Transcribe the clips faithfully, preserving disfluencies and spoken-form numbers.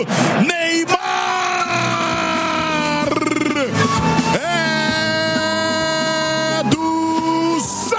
Neymar! É do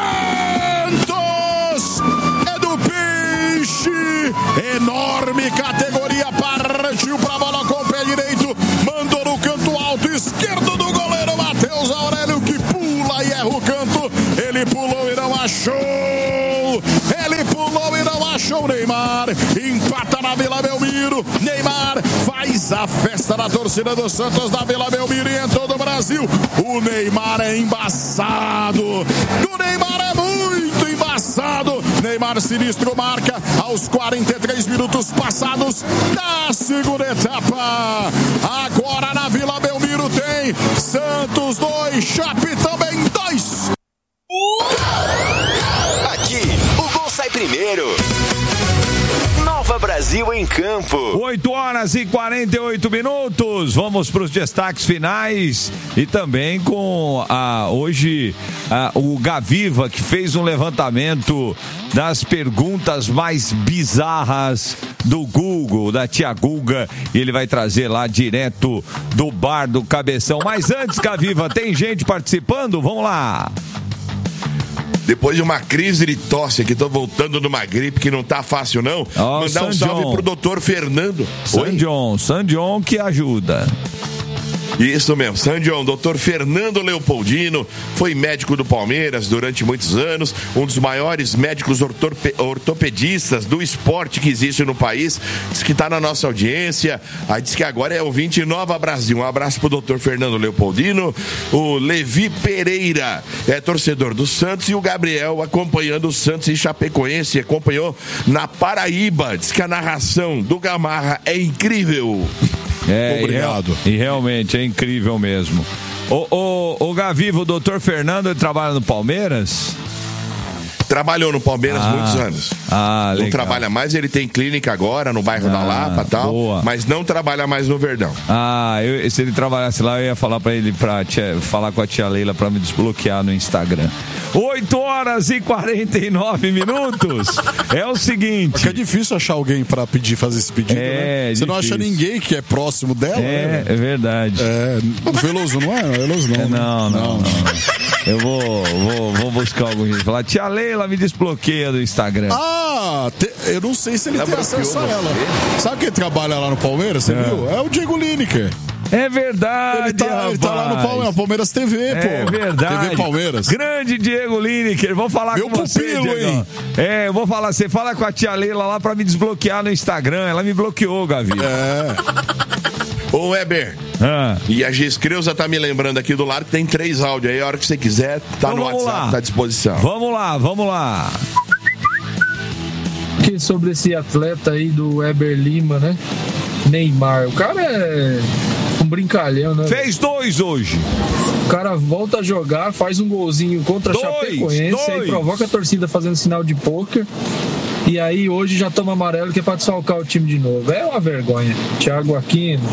Santos! É do Peixe! Enorme categoria, partiu pra bola com o pé direito, mandou no canto alto esquerdo do goleiro Matheus Aurélio, que pula e erra o canto. Ele pulou e não achou! Ele pulou e não achou o Neymar. Empata na Vila Belmiro. Neymar faz a festa na torcida do Santos da Vila Belmiro e em todo o Brasil. O Neymar é embaçado. O Neymar é muito embaçado. Neymar sinistro marca aos quarenta e três minutos passados da segunda etapa. Agora na Vila Belmiro tem Santos dois, Chape também dois. Aqui, o gol sai primeiro. Nova Brasil em campo. oito horas e quarenta e oito minutos. Vamos para os destaques finais e também com a, hoje a, o Gaviva, que fez um levantamento das perguntas mais bizarras do Google, da tia Guga, e ele vai trazer lá direto do bar do Cabeção. Mas antes, Gaviva, tem gente participando? Vamos lá. Depois de uma crise de tosse aqui, tô voltando numa gripe que não tá fácil não. Oh, Mandar San um salve John. Pro doutor Fernando. San John, San John que ajuda. Isso mesmo, San John, doutor Fernando Leopoldino, foi médico do Palmeiras durante muitos anos, um dos maiores médicos ortope- ortopedistas do esporte que existe no país, diz que está na nossa audiência, aí diz que agora é ouvinte Nova Brasil. Um abraço pro doutor Fernando Leopoldino. O Levi Pereira é torcedor do Santos e o Gabriel acompanhando o Santos e Chapecoense, acompanhou na Paraíba, diz que a narração do Gamarra é incrível. É, obrigado. E, real, e realmente é incrível mesmo. O, o, o Gaviva, o doutor Fernando, ele trabalha no Palmeiras? Trabalhou no Palmeiras ah, muitos anos. Ah, legal. Não trabalha mais, ele tem clínica agora no bairro ah, da Lapa e tal, boa. Mas não trabalha mais no Verdão. Ah, eu, se ele trabalhasse lá, eu ia falar pra ele, pra tia, falar com a tia Leila pra me desbloquear no Instagram. oito horas e quarenta e nove minutos. É o seguinte. Porque é difícil achar alguém pra pedir, fazer esse pedido, é, né? Você difícil. Não acha ninguém que é próximo dela, é, né? É verdade. É, o Veloso não é? Não, Veloso não. É, não, não, não, não. Eu vou, vou, vou buscar algum jeito. Falar, tia Leila, me desbloqueia do Instagram. Ah, te, eu não sei se ele ela tem acesso a ela. Sabe quem trabalha lá no Palmeiras? Você é. viu? É o Diego Lineker. É verdade, ele tá, ele tá lá no Palmeiras, Palmeiras T V, é pô. É verdade. T V Palmeiras. Grande Diego Lineker, vou falar Meu com você, pupilo, hein? É, eu vou falar, você fala com a tia Leila lá pra me desbloquear no Instagram. Ela me bloqueou, Gavi. É. Ô, Weber. Ah. E a Giscreuza tá me lembrando aqui do lado que tem três áudios aí. A hora que você quiser, tá então, no WhatsApp, lá. Tá à disposição. Vamos lá, vamos lá. Que sobre esse atleta aí do Weber Lima, né? Neymar. O cara é um brincalhão, né? Fez dois hoje. O cara volta a jogar, faz um golzinho contra dois, a Chapecoense, dois. aí provoca a torcida fazendo sinal de pôquer. E aí hoje já toma amarelo que é pra desfalcar o time de novo. É uma vergonha. Thiago Aquino.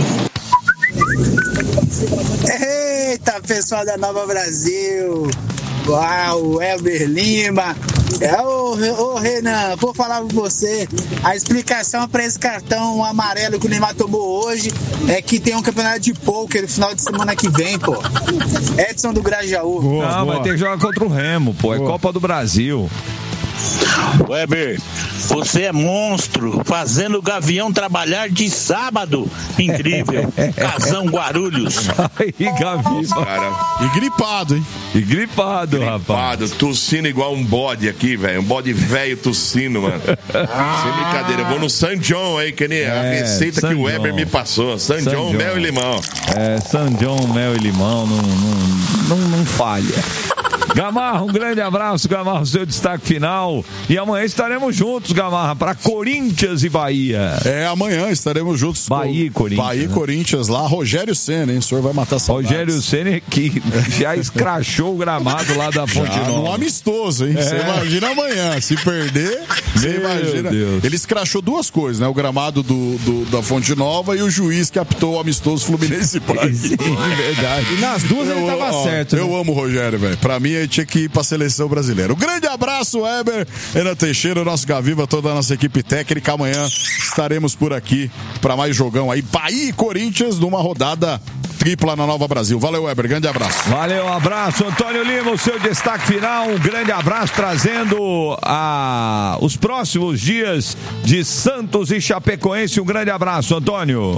Eita, pessoal da Nova Brasil. Uau, Weber Lima. É, ô, ô Renan, vou falar com você. A explicação para esse cartão amarelo que o Neymar tomou hoje é que tem um campeonato de pôquer no final de semana que vem, pô. Edson do Grajaú. Boa, Não, boa. Vai ter que jogar contra o Remo, pô. Boa. É Copa do Brasil. Weber, você é monstro, fazendo o Gavião trabalhar de sábado. Incrível. Casão Guarulhos. Aí, Gavião. E gripado, hein? E gripado, gripado rapaz. Gripado, tossindo igual um bode aqui, velho. Um bode velho tossindo, mano. Ah. Sem brincadeira. Eu vou no San John aí, que nem é, a receita San que o Weber John. me passou. San, San John, John, mel e limão. É, San John, mel e limão, não, não, não, não falha. Gamarra, um grande abraço, Gamarra, seu destaque final. E amanhã estaremos juntos, Gamarra, para Corinthians e Bahia. É, amanhã estaremos juntos. Bahia e Corinthians. Bahia e né? Corinthians lá. Rogério Ceni, hein? O senhor vai matar saudades. Rogério Ceni que já escrachou o gramado lá da Fonte já, Nova. No amistoso, hein? Você é. imagina amanhã. Se perder, você imagina. Deus. Ele escrachou duas coisas, né? O gramado do, do, da Fonte Nova e o juiz que apitou o amistoso Fluminense Parque. Sim, verdade. E nas duas eu, ele tava ó, certo. Eu né? amo o Rogério, velho. Pra mim é tinha que ir pra seleção brasileira. Um grande abraço, Weber, Renan Teixeira, nosso Gaviva, toda a nossa equipe técnica. Amanhã estaremos por aqui para mais jogão aí. Bahia e Corinthians numa rodada tripla na Nova Brasil. Valeu, Weber, grande abraço. Valeu, um abraço, Antônio Lima, o seu destaque final, um grande abraço, trazendo a, os próximos dias de Santos e Chapecoense. Um grande abraço, Antônio.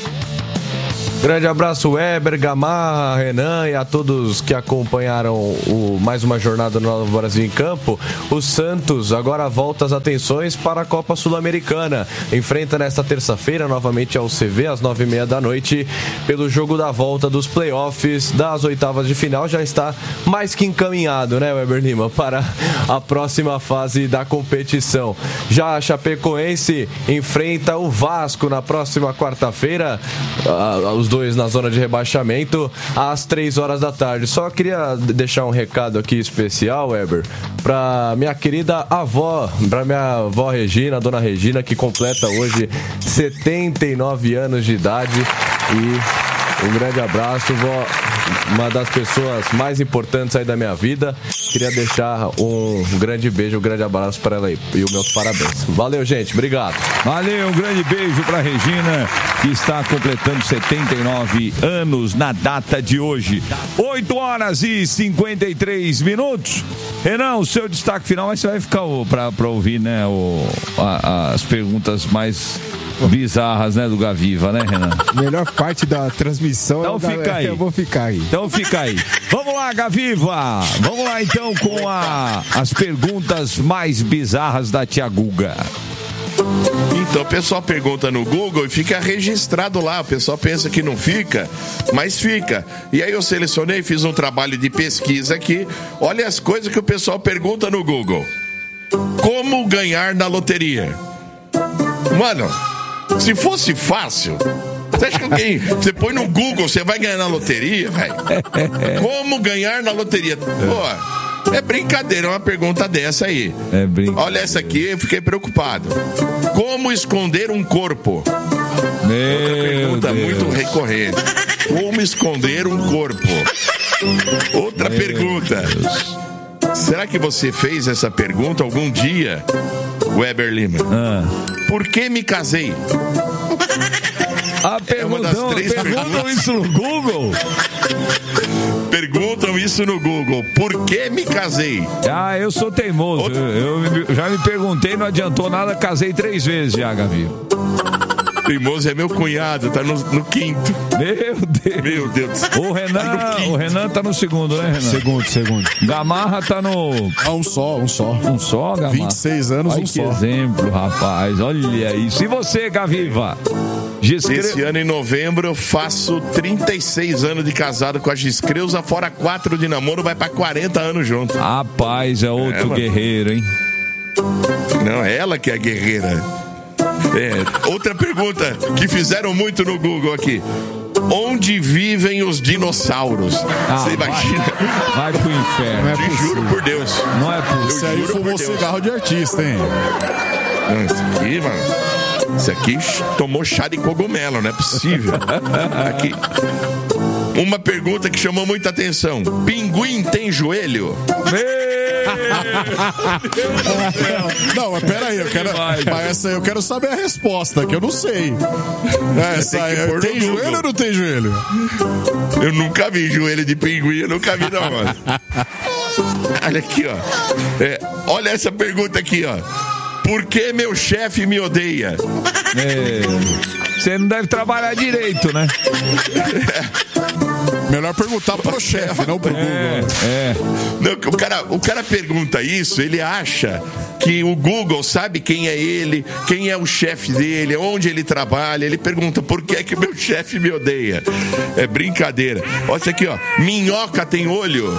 Grande abraço, Weber, Gamarra, Renan e a todos que acompanharam o, mais uma jornada no Nova Brasil em Campo. O Santos agora volta as atenções para a Copa Sul-Americana. Enfrenta nesta terça-feira novamente ao C V às nove e meia da noite pelo jogo da volta dos playoffs das oitavas de final. Já está mais que encaminhado, né, Weber Lima, para a próxima fase da competição. Já a Chapecoense enfrenta o Vasco na próxima quarta-feira. Os dois na zona de rebaixamento às três horas da tarde. Só queria deixar um recado aqui especial, Weber, para minha querida avó, para minha avó Regina, a dona Regina, que completa hoje setenta e nove anos de idade. E um grande abraço, vó, uma das pessoas mais importantes aí da minha vida. Queria deixar um grande beijo, um grande abraço para ela aí e os meus parabéns. Valeu, gente, obrigado. Valeu, um grande beijo para Regina, que está completando setenta e nove anos na data de hoje. oito horas e cinquenta e três minutos. Renan, o seu destaque final, mas você vai ficar para ouvir, né, o, a, as perguntas mais bizarras, né, do Gaviva, né, Renan? Melhor parte da transmissão. Então é o fica aí. Eu vou ficar aí. Então fica aí. Vamos lá, Gaviva. Vamos lá, então, com a, as perguntas mais bizarras da tia Guga. Então o pessoal pergunta no Google e fica registrado lá. O pessoal pensa que não fica, mas fica. E aí eu selecionei, fiz um trabalho de pesquisa aqui. Olha as coisas que o pessoal pergunta no Google. Como ganhar na loteria? Mano, se fosse fácil, você acha que alguém, você põe no Google, você vai ganhar na loteria, velho? Como ganhar na loteria? Pô, é brincadeira uma pergunta dessa aí. É brincadeira. Olha essa aqui, eu fiquei preocupado. Como esconder um corpo? Meu Outra pergunta Deus. muito recorrente. Como esconder um corpo? Outra Meu pergunta. Deus. Será que você fez essa pergunta algum dia, Weber Lima? Ah. Por que me casei? Ah, é uma das três perguntam perguntas. isso no Google? Perguntam isso no Google. Por que me casei? Ah, eu sou teimoso. Outra... Eu, eu já me perguntei, não adiantou nada, casei três vezes já, Gavi. Teimoso é meu cunhado, tá no, no quinto. Meu Deus. Meu Deus. O Renan, tá o Renan tá no segundo, né, Renan? Segundo, segundo. Gamarra tá no... Ah, um só, um só. Um só, Gamarra? vinte e seis anos, Olha um que só. exemplo, rapaz. Olha isso. E você, Gaviva? Giscre... Esse ano, em novembro, eu faço trinta e seis anos de casado com a Giscreuza, fora quatro de namoro, vai pra quarenta anos junto. Rapaz, é outro É, guerreiro, hein? Não, é ela que é a guerreira. É. Outra pergunta que fizeram muito no Google aqui. Onde vivem os dinossauros? Ah, Você imagina? Vai, vai pro inferno. Não é Te possível. juro por Deus. Não é possível. Esse aí juro fumou por Deus. cigarro de artista, hein? Não, isso aqui, mano. Isso aqui tomou chá de cogumelo, não é possível. Aqui. Uma pergunta que chamou muita atenção. Pinguim tem joelho? Não, mas peraí, eu quero, mas essa aí eu quero saber a resposta, que eu não sei. Essa Tem que aí, pôr no tem Google. joelho ou não tem joelho? Eu nunca vi joelho de pinguim, eu nunca vi não, mano. Olha aqui, ó. É, olha essa pergunta aqui, ó. Por que meu chefe me odeia? É, você não deve trabalhar direito, né? Melhor perguntar pro chefe, não pro Google. É. Não, o cara, o cara pergunta isso, ele acha que o Google sabe quem é ele, quem é o chefe dele, onde ele trabalha. Ele pergunta por que é que meu chefe me odeia. É brincadeira. Olha isso aqui, ó. Minhoca tem olho?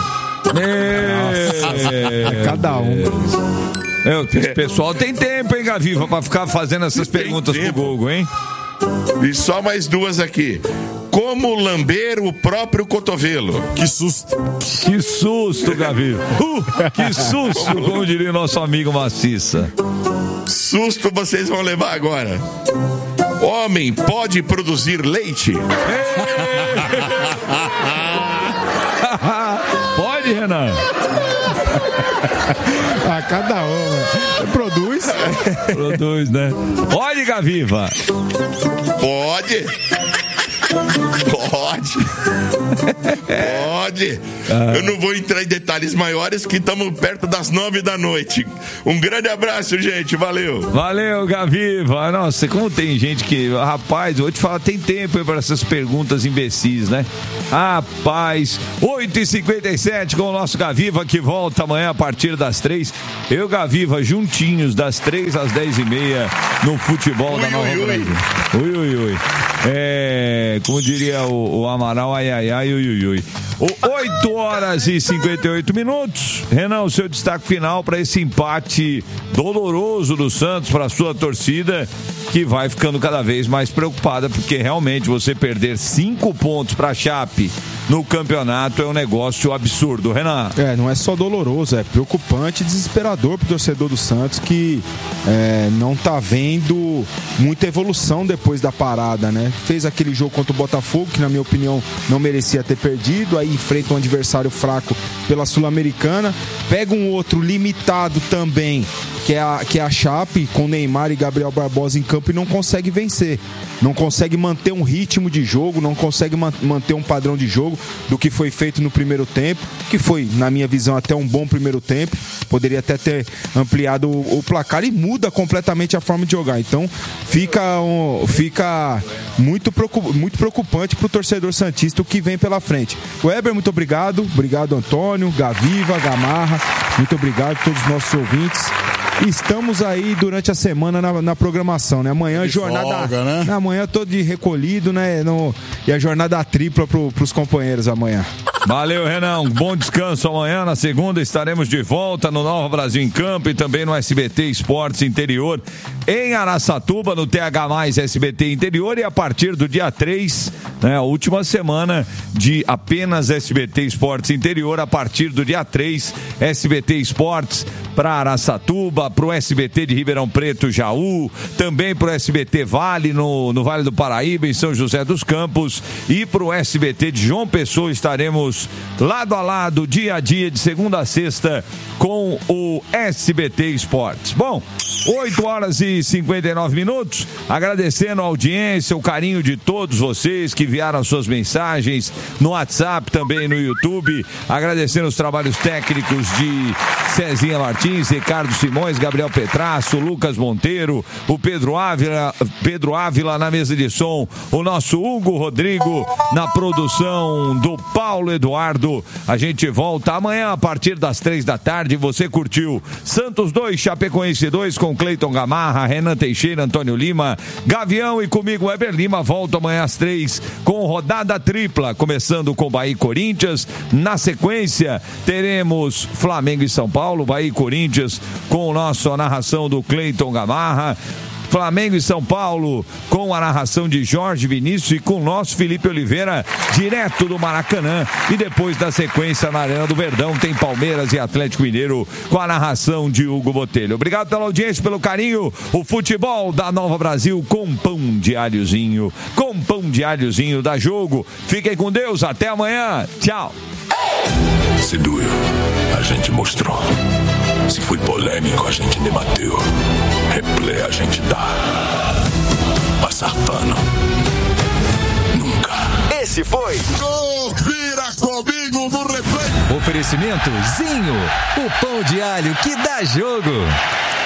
É. Cada um. É, o pessoal tem tempo, hein, Gaviva, pra ficar fazendo essas Tem perguntas tempo. pro Google, hein? E só mais duas aqui. Como lamber o próprio cotovelo? Que susto. Que susto, Gaviva. Uh, que susto, como diria nosso amigo Maciça. Susto vocês vão levar agora. Homem pode produzir leite? Pode, Renan? A cada uma. Produz. Produz, né? Pode, Gaviva. Pode. Pode. Pode. Ah. Eu não vou entrar em detalhes maiores que estamos perto das nove da noite. Um grande abraço, gente. Valeu. Valeu, Gaviva. Nossa, como tem gente que... Rapaz, eu vou te falar, tem tempo para essas perguntas imbecis, né? Rapaz, oito e cinquenta e sete com o nosso Gaviva que volta amanhã a partir das três. Eu, Gaviva, juntinhos das três às dez e meia no futebol ui, da Nova ui, Brasil. Ui, ui, ui. É, como diria o, o Amaral, ai, ai, ai, ui, ui, ui. oito horas e cinquenta e oito minutos. Renan, o seu destaque final para esse empate doloroso do Santos para a sua torcida, que vai ficando cada vez mais preocupada, porque realmente você perder cinco pontos para a Chape no campeonato é um negócio absurdo, Renan. É, não é só doloroso, é preocupante e desesperador pro torcedor do Santos, que é, não tá vendo muita evolução depois da parada, né? Fez aquele jogo contra o Botafogo, que na minha opinião não merecia ter perdido, aí enfrenta um adversário fraco pela Sul-Americana, pega um outro limitado também, que é, a, que é a Chape, com Neymar e Gabriel Barbosa em campo, e não consegue vencer. Não consegue manter um ritmo de jogo, não consegue man- manter um padrão de jogo do que foi feito no primeiro tempo, que foi, na minha visão, até um bom primeiro tempo. Poderia até ter ampliado o, o placar e muda completamente a forma de jogar. Então, fica, um, fica muito, preocup- muito preocupante pro torcedor santista o que vem pela frente. Weber, muito obrigado. Obrigado, Antônio, Gaviva, Gamarra. Muito obrigado a todos os nossos ouvintes. Estamos aí durante a semana na, na programação, né? Amanhã, de jornada. Folga, né? Amanhã todo de recolhido, né? No, e a jornada tripla pro, pros companheiros amanhã. Valeu, Renan. Um bom descanso amanhã. Na segunda estaremos de volta no Nova Brasil em Campo e também no S B T Esportes Interior em Araçatuba, no T H mais S B T Interior. E a partir do dia três, né, a última semana de apenas S B T Esportes Interior, a partir do dia três, S B T Esportes para Araçatuba, para o S B T de Ribeirão Preto, Jaú, também para o S B T Vale, no, no Vale do Paraíba, em São José dos Campos, e para o S B T de João Pessoa. Estaremos lado a lado, dia a dia, de segunda a sexta, com o S B T Esportes. Bom, oito horas e cinquenta e nove minutos, agradecendo a audiência, o carinho de todos vocês que enviaram suas mensagens no WhatsApp, também no YouTube, agradecendo os trabalhos técnicos de Cezinha Martins, Ricardo Simões, Gabriel Petrasso, Lucas Monteiro, o Pedro Ávila, Pedro Ávila na mesa de som, o nosso Hugo Rodrigo na produção do Paulo Eduardo. A gente volta amanhã a partir das três da tarde. Você curtiu Santos dois, Chapecoense dois com Cleiton Gamarra, Renan Teixeira, Antônio Lima, Gavião e comigo Weber Lima. Volto amanhã às três com rodada tripla, começando com Bahia e Corinthians. Na sequência teremos Flamengo e São Paulo, Bahia e Corinthians com a nossa narração do Cleiton Gamarra. Flamengo e São Paulo com a narração de Jorge Vinícius e com o nosso Felipe Oliveira, direto do Maracanã. E depois da sequência na Arena do Verdão tem Palmeiras e Atlético Mineiro com a narração de Hugo Botelho. Obrigado pela audiência, pelo carinho. O futebol da Nova Brasil com pão de alhozinho, com pão de alhozinho da Jogo. Fiquem com Deus, até amanhã. Tchau. Se doeu, a gente mostrou. Se foi polêmico, a gente debateu. Replay a gente dá. Passar pano, nunca. Esse foi Confira comigo no replay. Oferecimento Zinho, o pão de alho que dá jogo.